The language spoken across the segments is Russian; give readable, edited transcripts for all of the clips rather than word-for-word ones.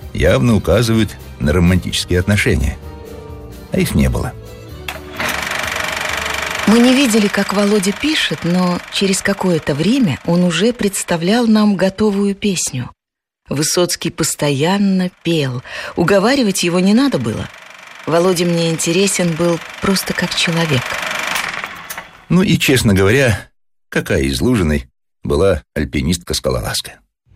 явно указывают на романтические отношения. А их не было. Мы не видели, как Володя пишет, но через какое-то время он уже представлял нам готовую песню. Высоцкий постоянно пел. Уговаривать его не надо было. Володя мне интересен был просто как человек. Ну и, честно говоря, какая из Лужиной была альпинистка-скалолазка.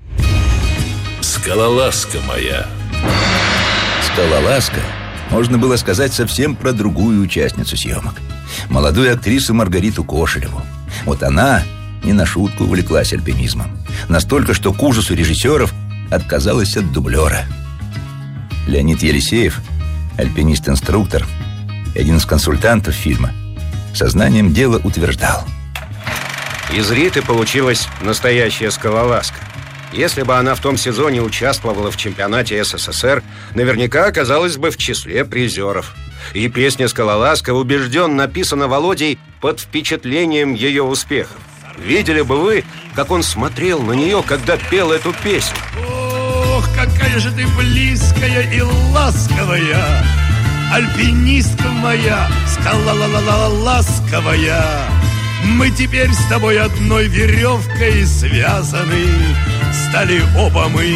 Скалолазка моя. Скалолазка, можно было сказать совсем про другую участницу съемок. Молодую актрису Маргариту Кошелеву. Вот она не на шутку увлеклась альпинизмом. Настолько, что к ужасу режиссеров отказалась от дублера. Леонид Елисеев, альпинист-инструктор, один из консультантов фильма, сознанием дела утверждал: из Риты получилась настоящая скалолазка. Если бы она в том сезоне участвовала в чемпионате СССР, наверняка оказалась бы в числе призеров. И песня «Скалолазка», убежден, написана Володей под впечатлением ее успехов. Видели бы вы, как он смотрел на нее, когда пел эту песню. Ох, какая же ты близкая и ласковая, альпинистка моя, скалолазковая. Мы теперь с тобой одной веревкой связаны, стали оба мы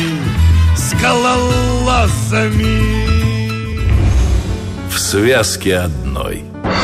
скалолазами. В связке одной.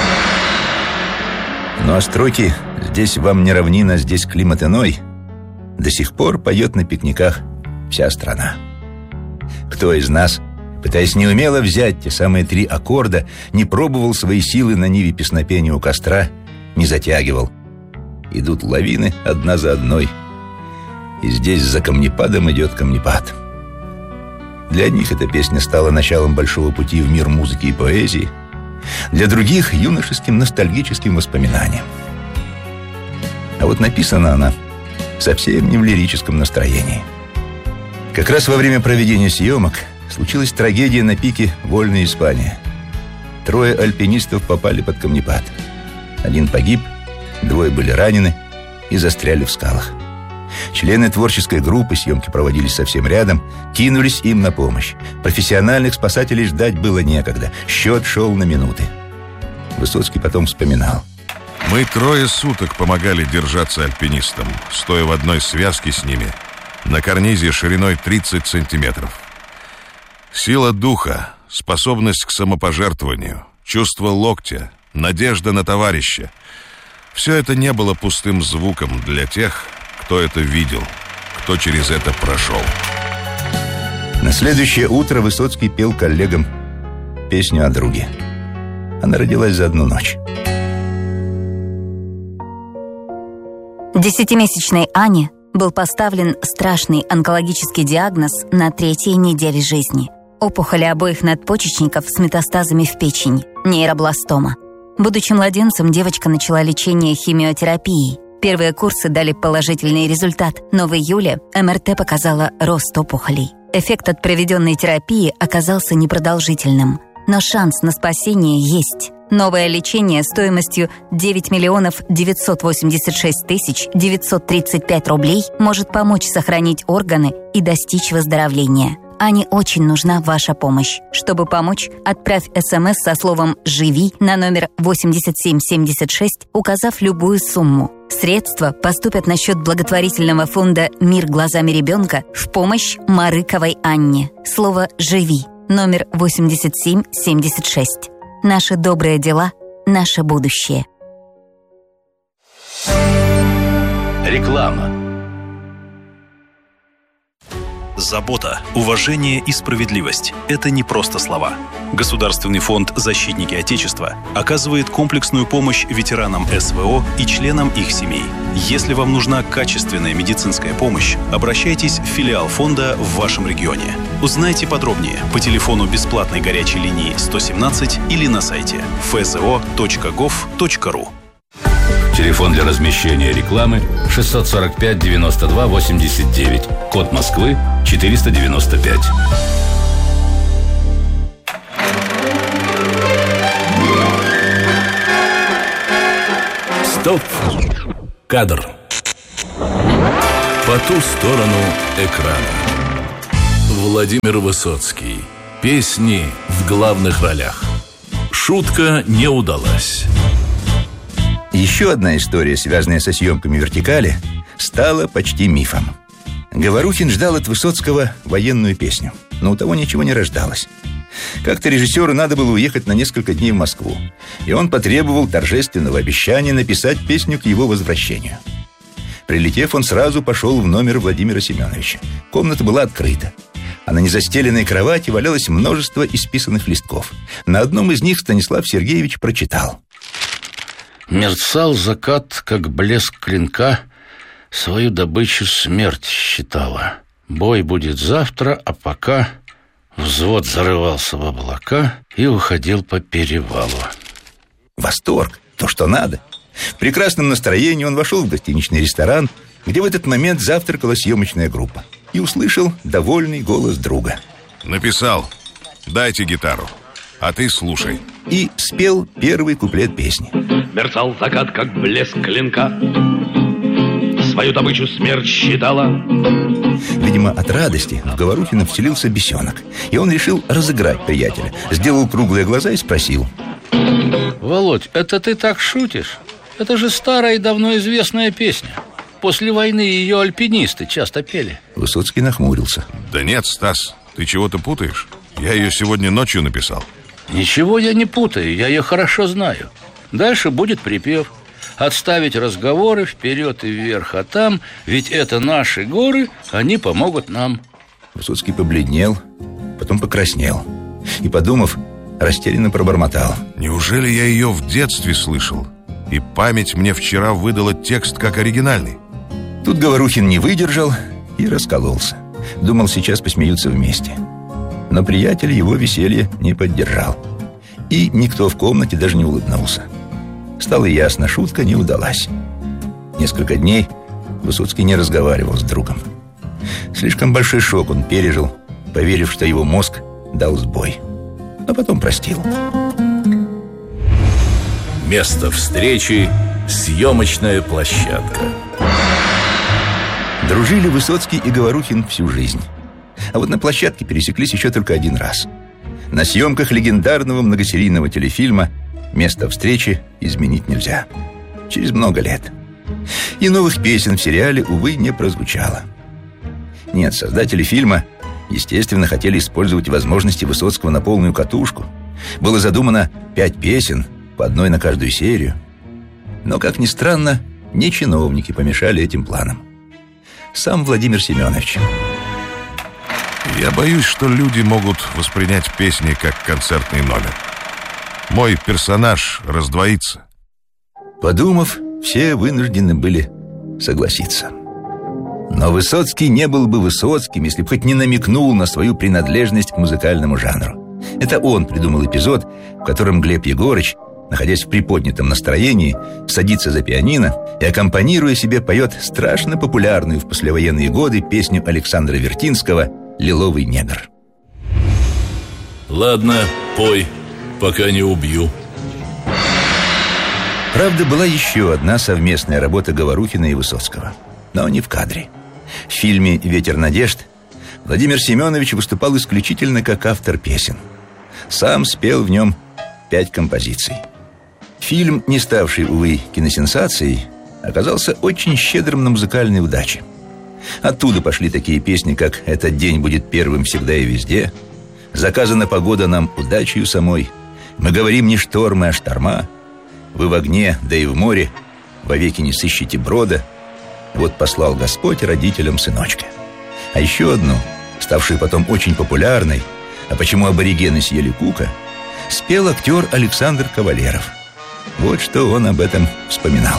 Ну а строки «Здесь вам не равнина, здесь климат иной» до сих пор поет на пикниках вся страна. Кто из нас, пытаясь неумело взять те самые 3 аккорда, не пробовал свои силы на ниве песнопения у костра, не затягивал? Идут лавины одна за одной, и здесь за камнепадом идет камнепад. Для одних эта песня стала началом большого пути в мир музыки и поэзии, для других — юношеским ностальгическим воспоминанием. А вот написана она совсем не в лирическом настроении. Как раз во время проведения съемок случилась трагедия на пике Вольной Испании. 3 альпинистов попали под камнепад. 1 погиб, 2 были ранены и застряли в скалах. Члены творческой группы, съемки проводились совсем рядом, кинулись им на помощь. Профессиональных спасателей ждать было некогда. Счет шел на минуты. Высоцкий потом вспоминал: мы 3 суток помогали держаться альпинистам, стоя в одной связке с ними, на карнизе шириной 30 сантиметров. Сила духа, способность к самопожертвованию, чувство локтя, надежда на товарища — все это не было пустым звуком для тех, кто это видел, кто через это прошел. На следующее утро Высоцкий пел коллегам песню о друге. Она родилась за одну ночь. 10-месячной Ане был поставлен страшный онкологический диагноз на 3-й неделе жизни. Опухоли обоих надпочечников с метастазами в печень, нейробластома. Будучи младенцем, девочка начала лечение химиотерапией. Первые курсы дали положительный результат, но в июле МРТ показала рост опухолей. Эффект от проведенной терапии оказался непродолжительным, но шанс на спасение есть. Новое лечение стоимостью 9 986 935 рублей может помочь сохранить органы и достичь выздоровления. Ане очень нужна ваша помощь. Чтобы помочь, отправь СМС со словом «Живи» на номер 8776, указав любую сумму. Средства поступят на счет благотворительного фонда «Мир глазами ребенка» в помощь Марыковой Анне. Слово «Живи» номер 8776. Наши добрые дела – наше будущее. Реклама. Забота, уважение и справедливость – это не просто слова. Государственный фонд «Защитники Отечества» оказывает комплексную помощь ветеранам СВО и членам их семей. Если вам нужна качественная медицинская помощь, обращайтесь в филиал фонда в вашем регионе. Узнайте подробнее по телефону бесплатной горячей линии 117 или на сайте fzo.gov.ru. Телефон для размещения рекламы 645 92 89. Код Москвы 495. Стоп! Кадр. По ту сторону экрана. Владимир Высоцкий. Песни в главных ролях. Шутка не удалась. Еще одна история, связанная со съемками «Вертикали», стала почти мифом. Говорухин ждал от Высоцкого военную песню, но у того ничего не рождалось. Как-то режиссеру надо было уехать на несколько дней в Москву, и он потребовал торжественного обещания написать песню к его возвращению. Прилетев, он сразу пошел в номер Владимира Семеновича. Комната была открыта, а на незастеленной кровати валялось множество исписанных листков. На одном из них Станислав Сергеевич прочитал: «Мерцал закат, как блеск клинка, свою добычу смерть считала. Бой будет завтра, а пока...» Взвод зарывался в облака и уходил по перевалу. Восторг, то, что надо. В прекрасном настроении он вошел в гостиничный ресторан, где в этот момент завтракала съемочная группа, и услышал довольный голос друга. Написал. Дайте гитару, а ты слушай. И спел первый куплет песни. Мерцал закат, как блеск клинка, свою добычу смерть считала. Видимо, от радости в Говорухина вселился бесенок, и он решил разыграть приятеля. Сделал круглые глаза и спросил: «Володь, это ты так шутишь? Это же старая и давно известная песня. После войны ее альпинисты часто пели». Высоцкий нахмурился. Да нет, Стас, ты чего-то путаешь. Я ее сегодня ночью написал. Ничего я не путаю, я ее хорошо знаю. Дальше будет припев. Отставить разговоры вперед и вверх, а там, ведь это наши горы, они помогут нам. Высоцкий побледнел, потом покраснел и, подумав, растерянно пробормотал: неужели я ее в детстве слышал? И память мне вчера выдала текст как оригинальный. Тут Говорухин не выдержал и раскололся. Думал, сейчас посмеются вместе. Но приятель его веселье не поддержал, и никто в комнате даже не улыбнулся. Стало ясно, шутка не удалась. Несколько дней Высоцкий не разговаривал с другом. Слишком большой шок он пережил, поверив, что его мозг дал сбой. А потом простил. Место встречи – съемочная площадка. Дружили Высоцкий и Говорухин всю жизнь. А вот на площадке пересеклись еще только один раз. На съемках легендарного многосерийного телефильма «Место встречи изменить нельзя». Через много лет. И новых песен в сериале, увы, не прозвучало. Нет, создатели фильма, естественно, хотели использовать возможности Высоцкого на полную катушку. Было задумано 5 песен, по одной на каждую серию. Но, как ни странно, не чиновники помешали этим планам. Сам Владимир Семенович. Я боюсь, что люди могут воспринять песни как концертный номер. Мой персонаж раздвоится. Подумав, все вынуждены были согласиться. Но Высоцкий не был бы Высоцким, если бы хоть не намекнул на свою принадлежность к музыкальному жанру. Это он придумал эпизод, в котором Глеб Егорыч, находясь в приподнятом настроении, садится за пианино и, аккомпанируя себе, поет страшно популярную в послевоенные годы песню Александра Вертинского «Лиловый негр». Ладно, пой, пока не убью. Правда, была еще одна совместная работа Говорухина и Высоцкого, но не в кадре. В фильме «Ветер надежд» Владимир Семенович выступал исключительно как автор песен. Сам спел в нем 5 композиций. Фильм, не ставший, увы, киносенсацией, оказался очень щедрым на музыкальные удачи. Оттуда пошли такие песни, как «Этот день будет первым всегда и везде», «Заказана погода нам удачею самой», «Мы говорим не штормы, а шторма», «Вы в огне, да и в море, вовеки не сыщите брода», «Вот послал Господь родителям сыночка». А еще одну, ставшую потом очень популярной, «А почему аборигены съели кука», спел актер Александр Кавалеров. Вот что он об этом вспоминал.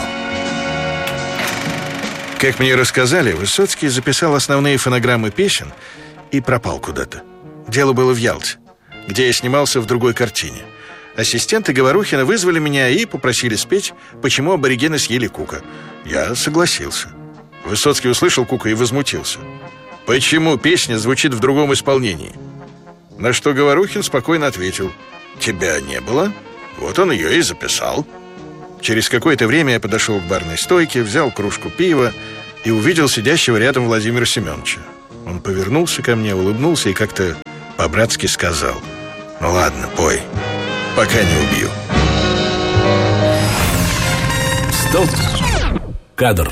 Как мне рассказали, Высоцкий записал основные фонограммы песен и пропал куда-то. Дело было в Ялте, где я снимался в другой картине. Ассистенты Говорухина вызвали меня и попросили спеть «Почему аборигены съели кука». Я согласился. Высоцкий услышал кука и возмутился. «Почему песня звучит в другом исполнении?» На что Говорухин спокойно ответил: «Тебя не было, вот он ее и записал». Через какое-то время я подошел к барной стойке, взял кружку пива и увидел сидящего рядом Владимира Семеновича. Он повернулся ко мне, улыбнулся и как-то по-братски сказал: «Ну ладно, пой, пока не убью». Стоп! Кадр.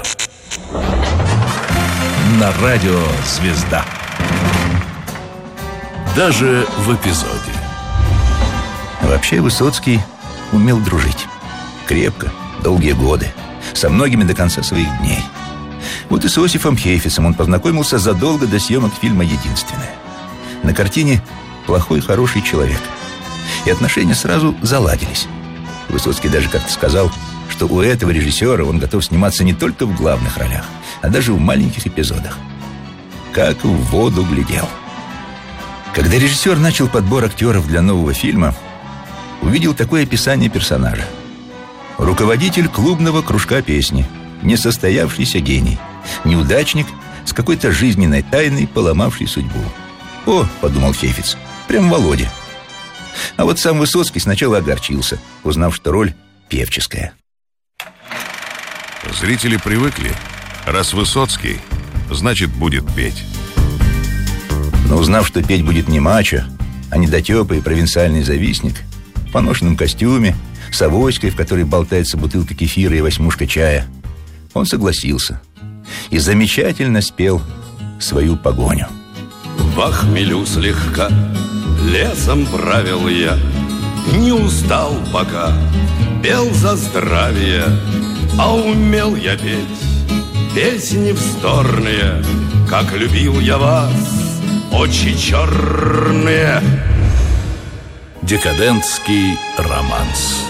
На радио «Звезда». Даже в эпизоде. Вообще Высоцкий умел дружить. Крепко, долгие годы, со многими до конца своих дней. Вот и с Иосифом Хейфицем он познакомился задолго до съемок фильма «Единственное». На картине «Плохой, хороший человек». И отношения сразу заладились. Высоцкий даже как-то сказал, что у этого режиссера он готов сниматься не только в главных ролях, а даже в маленьких эпизодах. Как в воду глядел. Когда режиссер начал подбор актеров для нового фильма, увидел такое описание персонажа: руководитель клубного кружка песни, несостоявшийся гений, неудачник с какой-то жизненной тайной, поломавший судьбу. «О, — подумал Хейфиц, — прям Володя». А вот сам Высоцкий сначала огорчился, узнав, что роль певческая. Зрители привыкли. Раз Высоцкий, значит, будет петь. Но узнав, что петь будет не мачо, а недотепа и провинциальный завистник, в поношенном костюме, с авоськой, в которой болтается бутылка кефира и 8 чая, он согласился и замечательно спел свою погоню. В хмелю слегка лесом правил я, не устал пока, пел за здравие, а умел я петь песни вздорные, как любил я вас, очи черные. Декадентский романс.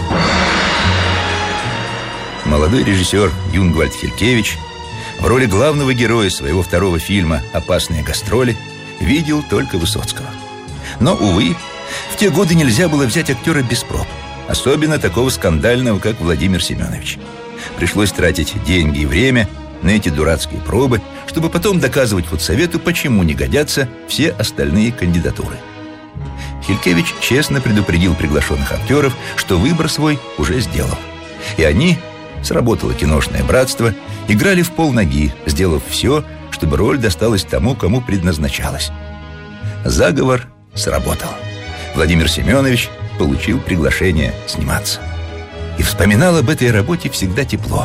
Молодой режиссер Юнгвальд Хилькевич в роли главного героя своего второго фильма «Опасные гастроли» видел только Высоцкого. Но, увы, в те годы нельзя было взять актера без проб, особенно такого скандального, как Владимир Семенович. Пришлось тратить деньги и время на эти дурацкие пробы, чтобы потом доказывать худсовету, почему не годятся все остальные кандидатуры. Хилькевич честно предупредил приглашенных актеров, что выбор свой уже сделал. И они, сработало киношное братство, играли в полноги, сделав все, чтобы роль досталась тому, кому предназначалась. Заговор сработал. Владимир Семенович получил приглашение сниматься. И вспоминал об этой работе всегда тепло.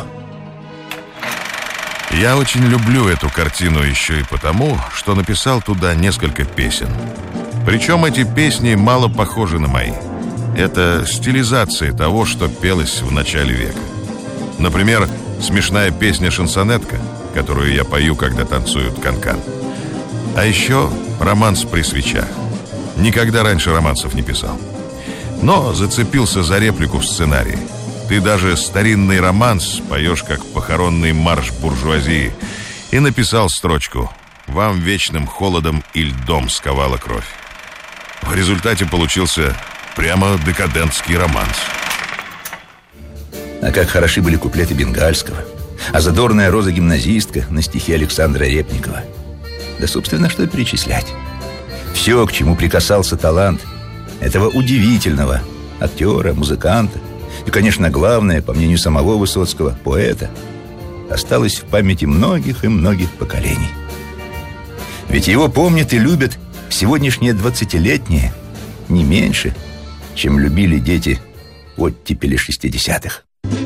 Я очень люблю эту картину еще и потому, что написал туда несколько песен. Причем эти песни мало похожи на мои. Это стилизация того, что пелось в начале века. Например, смешная песня «Шансонетка», которую я пою, когда танцуют канкан. А еще романс при свечах. Никогда раньше романсов не писал. Но зацепился за реплику в сценарии. Ты даже старинный романс поешь, как похоронный марш буржуазии. И написал строчку: «Вам вечным холодом и льдом сковала кровь». В результате получился прямо декадентский романс. А как хороши были куплеты Бенгальского, а задорная роза-гимназистка на стихи Александра Репникова. Да, собственно, что перечислять. Все, к чему прикасался талант этого удивительного актера, музыканта и, конечно, главное, по мнению самого Высоцкого, поэта, осталось в памяти многих и многих поколений. Ведь его помнят и любят сегодняшние 20-летние не меньше, чем любили дети оттепели 60-х.